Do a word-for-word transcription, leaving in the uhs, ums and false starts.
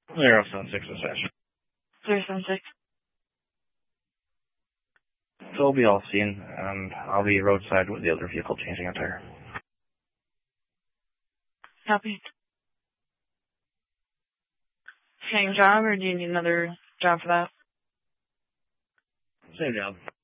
Zero seven six dispatch. Zero seven six. So we'll be all seen, and I'll be roadside with the other vehicle changing a tire. Copy. Same job, or do you need another job for that? Same job.